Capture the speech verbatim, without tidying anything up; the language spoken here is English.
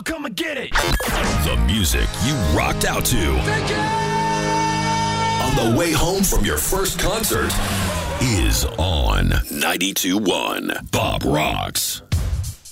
come and get it. The music you rocked out to. Thank you! On the way home from your first concert is on ninety-two point one Bob Rocks.